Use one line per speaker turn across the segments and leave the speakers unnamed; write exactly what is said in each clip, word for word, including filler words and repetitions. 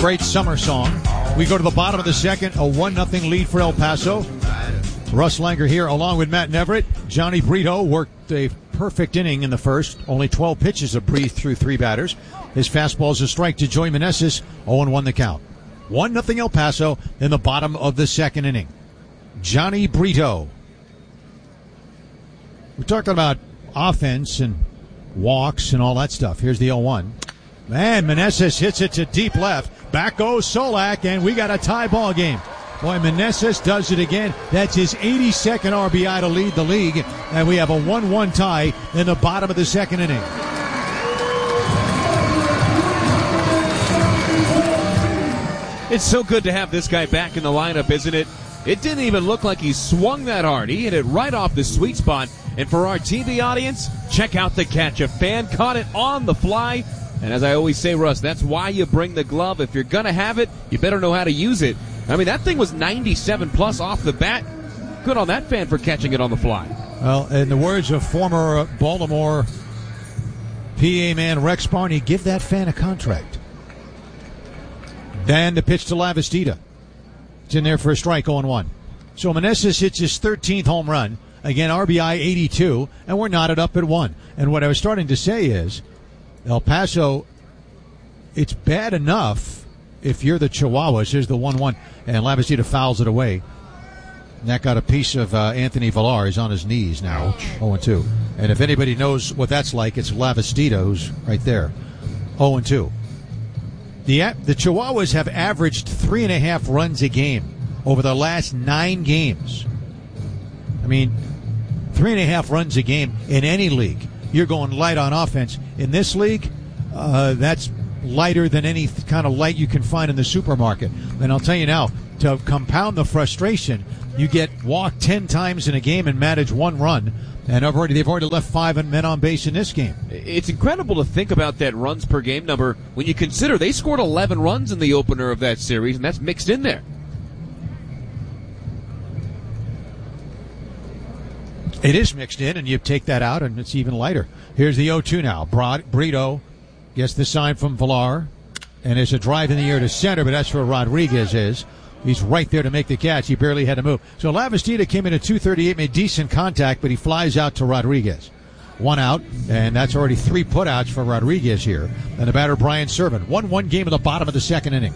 Great summer song. We go to the bottom of the second, a one nothing lead for El Paso. Russ Langer here along with Matt Neverett. Johnny Brito worked a perfect inning in the first. Only twelve pitches of breathe through three batters. His fastball is a strike to Joey Meneses. oh and one the count. one nothing El Paso in the bottom of the second inning. Johnny Brito. We're talking about offense and walks and all that stuff. Here's the oh one. Man, Meneses hits it to deep left. Back goes Solak, and we got a tie ball game. Boy, Meneses does it again. That's his eighty-second R B I to lead the league, and we have a one one tie in the bottom of the second inning.
It's so good to have this guy back in the lineup, isn't it? It didn't even look like he swung that hard. He hit it right off the sweet spot. And for our T V audience, check out the catch. A fan caught it on the fly. And as I always say, Russ, that's why you bring the glove. If you're going to have it, you better know how to use it. I mean, that thing was ninety-seven plus off the bat. Good on that fan for catching it on the fly.
Well, in the words of former Baltimore P A man Rex Barney, give that fan a contract. Then the pitch to Lavastida. It's in there for a strike, oh and one. So Meneses hits his thirteenth home run. Again, R B I eighty-two, and we're knotted up at one. And what I was starting to say is, El Paso, it's bad enough if you're the Chihuahuas. Here's the one one, and Lavastida fouls it away. And that got a piece of uh, Anthony Villar. He's on his knees now, oh and two. And if anybody knows what that's like, it's Lavastida who's right there, oh and two. The, the Chihuahuas have averaged three and a half runs a game over the last nine games. I mean, three and a half runs a game in any league. You're going light on offense. In this league, uh, that's lighter than any kind of light you can find in the supermarket. And I'll tell you now, to compound the frustration, you get walked ten times in a game and manage one run. And I've already, they've already left five men on base in this game.
It's incredible to think about that runs per game number when you consider they scored eleven runs in the opener of that series, and that's mixed in there.
It is mixed in, and you take that out, and it's even lighter. Here's the oh two now. Brito gets the sign from Villar, and there's a drive in the air to center, but that's where Rodriguez is. He's right there to make the catch. He barely had to move. So Lavastida came in at two thirty-eight, made decent contact, but he flies out to Rodriguez. One out, and that's already three putouts for Rodriguez here. And the batter, Brian Serven. one one game in the bottom of the second inning.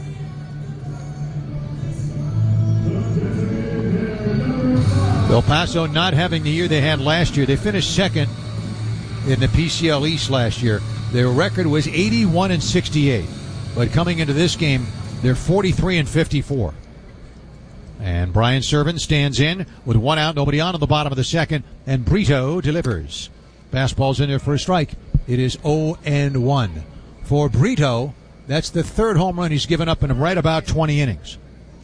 El Paso not having the year they had last year. They finished second in the P C L East last year. Their record was eighty-one and sixty-eight. But coming into this game, they're forty-three and fifty-four. And Brian Serven stands in with one out, nobody on in the bottom of the second, and Brito delivers. Fastball's in there for a strike. It is oh and one. For Brito, that's the third home run he's given up in right about twenty innings.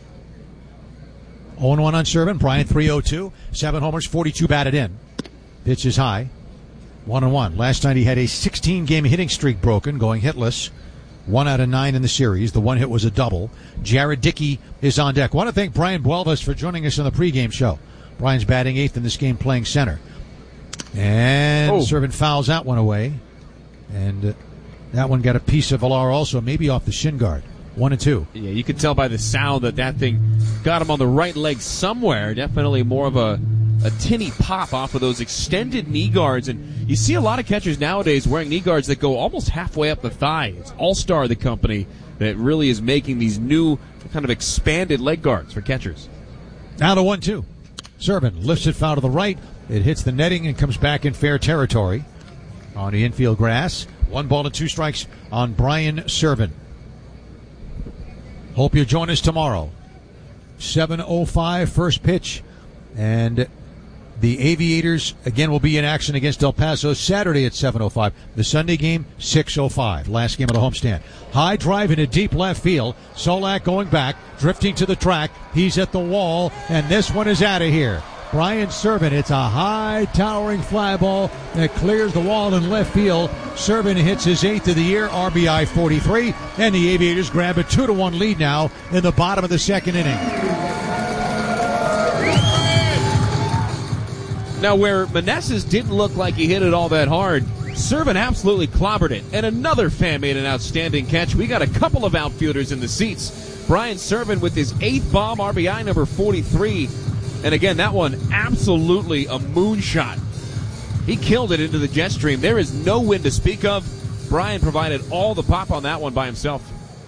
oh and one on Serven. Bryant three oh two. Seven homers, forty-two batted in. Pitch is high. one and one. Last night he had a sixteen-game hitting streak broken, going hitless. One out of nine in the series. The one hit was a double. Jared Dickey is on deck. I want to thank Brian Buelvas for joining us on the pregame show. Brian's batting eighth in this game, playing center. And oh. Serven fouls that one away. And uh, that one got a piece of Villar also, maybe off the shin guard. One and two.
Yeah, you could tell by the sound that that thing got him on the right leg somewhere. Definitely more of a, a tinny pop off of those extended knee guards. And you see a lot of catchers nowadays wearing knee guards that go almost halfway up the thigh. It's All-Star, the company, that really is making these new kind of expanded leg guards for catchers.
Now to one two. Serven lifts it foul to the right. It hits the netting and comes back in fair territory on the infield grass. One ball and two strikes on Brian Serven. Hope you join us tomorrow. seven oh five first pitch. And the Aviators, again, will be in action against El Paso Saturday at seven oh five. The Sunday game, six oh five. Last game of the homestand. High drive into deep left field. Solak going back, drifting to the track. He's at the wall, and this one is out of here. Brian Serven, it's a high towering fly ball that clears the wall in left field. Serven hits his eighth of the year, R B I forty-three, and the Aviators grab a two to one lead now in the bottom of the second inning.
Now, where Meneses didn't look like he hit it all that hard, Servin absolutely clobbered it, and another fan made an outstanding catch. We got a couple of outfielders in the seats. Brian Servin with his eighth bomb, R B I number forty-three. And again, that one absolutely a moonshot. He killed it into the jet stream. There is no wind to speak of. Brian provided all the pop on that one by himself.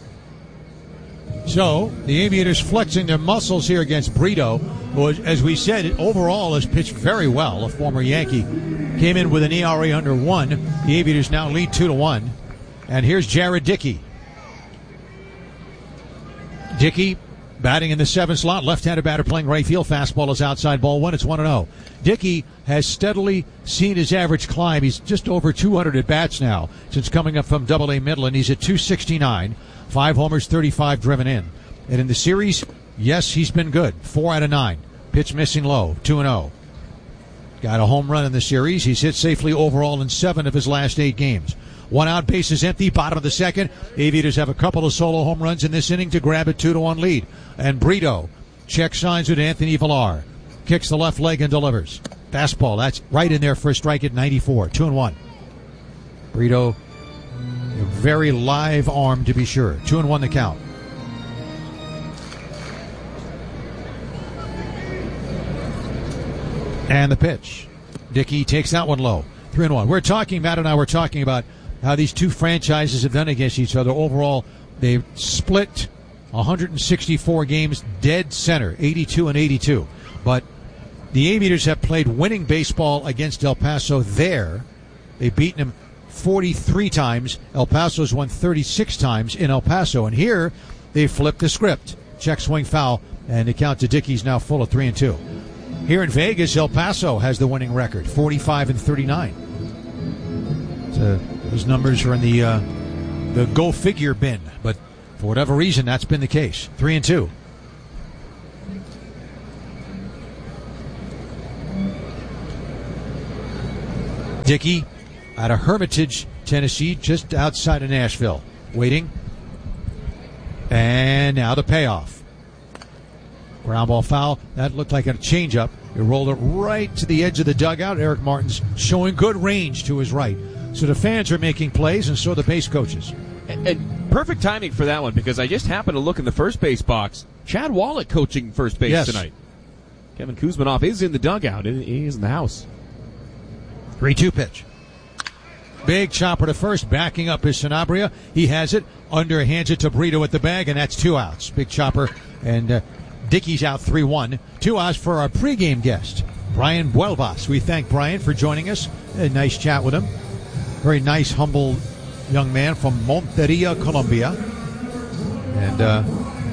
So, the Aviators flexing their muscles here against Brito, who, as we said, overall has pitched very well. A former Yankee came in with an E R A under one. The Aviators now lead two to one. And here's Jared Dickey. Dickey batting in the seventh slot, left-handed batter playing right field. Fastball is outside, ball one. It's one and oh. Dickey has steadily seen his average climb. He's just over two hundred at bats now since coming up from Double A Midland. He's at two sixty-nine. Five homers, thirty-five driven in. And in the series, yes, he's been good. Four out of nine. Pitch missing low, two and oh. Got a home run in the series. He's hit safely overall in seven of his last eight games. One out, bases empty, bottom of the second. Aviators have a couple of solo home runs in this inning to grab a two to one lead. And Brito check signs with Anthony Villar. Kicks the left leg and delivers. Fastball, that's right in there for a strike at ninety-four. Two and one. Brito, a very live arm to be sure. Two and one the count. And the pitch. Dickey takes that one low. Three and one. We're talking, Matt and I were talking about how these two franchises have done against each other. Overall, they've split one hundred sixty-four games dead center, eighty-two and eighty-two. But the Aviators have played winning baseball against El Paso there. They've beaten them forty-three times. El Paso's won thirty-six times in El Paso. And here, they flipped the script. Check swing foul, and the count to Dickey's now full of three and two. Here in Vegas, El Paso has the winning record, forty-five and thirty-nine. So those numbers are in the uh, the go figure bin, but for whatever reason, that's been the case. Three and two. Dickey out of Hermitage, Tennessee, just outside of Nashville, waiting. And now the payoff. Ground ball foul. That looked like a changeup. He rolled it right to the edge of the dugout. Eric Martin's showing good range to his right. So the fans are making plays, and so are the base coaches.
And, and perfect timing for that one, because I just happened to look in the first base box. Chad Wallach coaching first base
yes.
tonight. Kevin Kuzmanoff is in the dugout. He is in the house.
three two pitch. Big chopper to first, backing up is Sanabria. He has it, underhands it to Brito at the bag, and that's two outs. Big chopper, and uh, Dickey's out three one. Two outs for our pregame guest, Brian Buelvas. We thank Brian for joining us. A nice chat with him. Very nice, humble young man from Monteria, Colombia. And uh,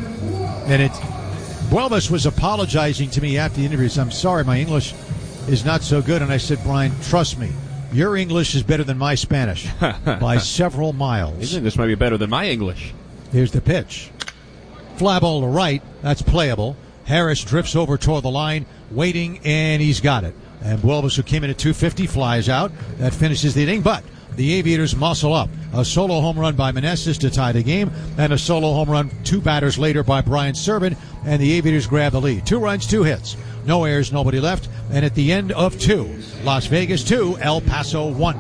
and it, Buelvas was apologizing to me after the interview. I'm sorry, my English is not so good. And I said, Brian, trust me, your English is better than my Spanish by several miles.
His English might be better than my English.
Here's the pitch. Fly ball to right. That's playable. Harris drifts over toward the line, waiting, and he's got it. And Buelvas, who came in at two fifty, flies out. That finishes the inning, but the Aviators muscle up. A solo home run by Meneses to tie the game, and a solo home run two batters later by Brian Servin, and the Aviators grab the lead. Two runs, two hits. No errors, nobody left. And at the end of two, Las Vegas two, El Paso one.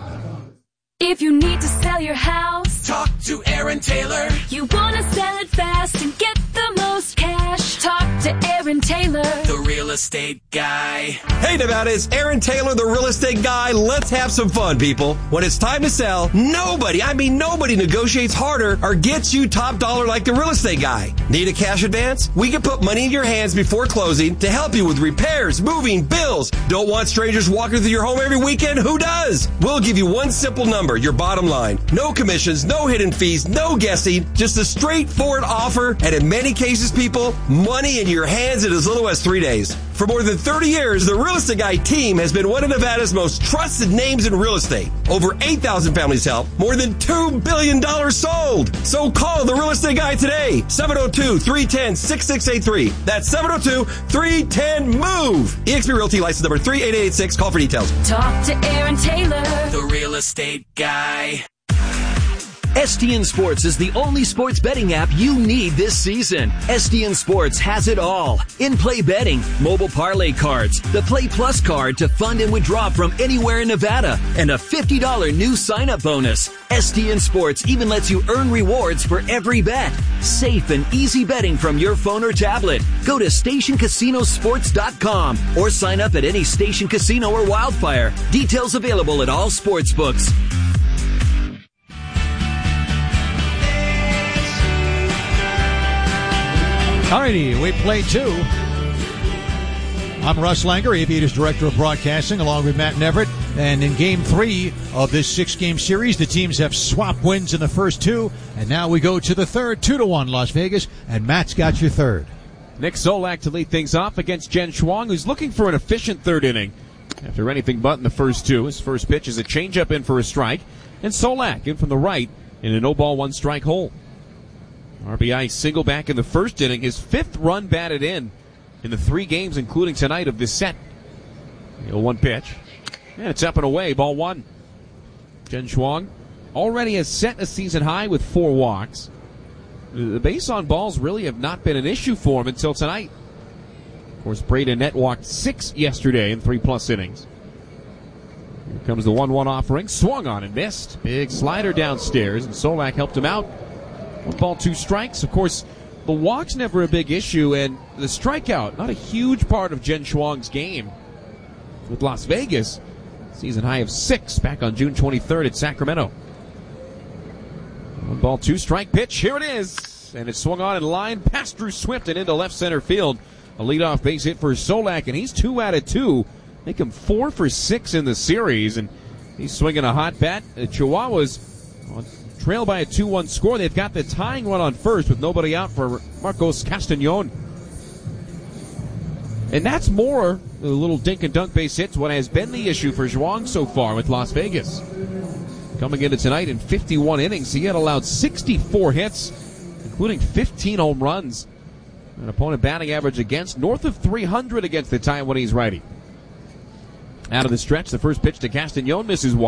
If you need to sell your house,
talk to Aaron Taylor.
You want to sell it fast and get the most cash, talk to Aaron Taylor,
the real estate guy.
Hey Nevada, it's Aaron Taylor, the real estate guy. Let's have some fun, people. When it's time to sell, nobody, I mean nobody negotiates harder or gets you top dollar like the real estate guy. Need a cash advance? We can put money in your hands before closing to help you with repairs, moving, bills. Don't want strangers walking through your home every weekend? Who does? We'll give you one simple number, your bottom line. No commissions, no hidden fees, no guessing, just a straightforward offer, and in many cases, people, money in your hands in as little as three days. For more than thirty years, the Real Estate Guy team has been one of Nevada's most trusted names in real estate. Over eight thousand families helped, more than two billion dollars sold. So call the Real Estate Guy today, seven oh two, three one zero, six six eight three. That's seven oh two, three one zero, MOVE. eXp Realty license number three eight eight six. Call for details.
talk to Aaron Taylor,
the real estate guy.
S T N Sports is the only sports betting app you need this season. S T N Sports has it all. In-play betting, mobile parlay cards, the Play Plus card to fund and withdraw from anywhere in Nevada, and a fifty dollars new sign-up bonus. S T N Sports even lets you earn rewards for every bet. Safe and easy betting from your phone or tablet. Go to station casino sports dot com or sign up at any Station Casino or Wildfire. Details available at all sports books.
Alrighty, we play two. I'm Russ Langer, Aviators Director of Broadcasting, along with Matt Neverett. And in game three of this six-game series, the teams have swapped wins in the first two. And now we go to the third, two to one Las Vegas. And Matt's got your third.
Nick Solak to lead things off against Jen Chuang, who's looking for an efficient third inning. After anything but in the first two, his first pitch is a changeup in for a strike. And Solak in from the right in a no-ball, one-strike hole. R B I single back in the first inning, his fifth run batted in in the three games, including tonight, of this set. The oh one pitch. And it's up and away, ball one. Jen Chuang already has set a season high with four walks. The base on balls really have not been an issue for him until tonight. Of course, Braden Nett walked six yesterday in three-plus innings. Here comes the one one offering. Swung on and missed. Big slider downstairs, and Solak helped him out. One ball, two strikes. Of course, the walk's never a big issue, and the strikeout, not a huge part of Jen Chuang's game. With Las Vegas, season high of six back on June twenty-third at Sacramento. One ball, two strike pitch. Here it is. And it swung on in line past Drew Swift and into left center field. A leadoff base hit for Solak, and he's two out of two. Make him four for six in the series, and he's swinging a hot bat. The Chihuahuas on trail by a two one score. They've got the tying run on first with nobody out for Marcos Castañon. And that's more the little dink and dunk base hits, what has been the issue for Zhuang so far with Las Vegas. Coming into tonight in fifty-one innings, he had allowed sixty-four hits, including fifteen home runs. An opponent batting average against north of three hundred against the Taiwanese righty. Out of the stretch, the first pitch to Castañon misses one.